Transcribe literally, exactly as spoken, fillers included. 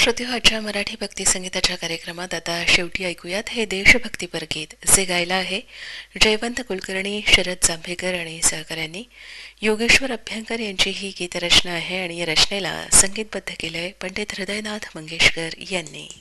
श्रोतेहो, आजच्या मराठी भक्ती संगीताच्या कार्यक्रमात आता शेवटी ऐकूयात हे देशभक्तीपर गीत, जे गायलं आहे जयवंत कुलकर्णी, शरद जांभेकर आणि सहकाऱ्यांनी. योगेश्वर अभ्यंकर यांची ही गीतरचना आहे आणि या रचनेला संगीतबद्ध केलंय पंडित हृदयनाथ मंगेशकर यांनी.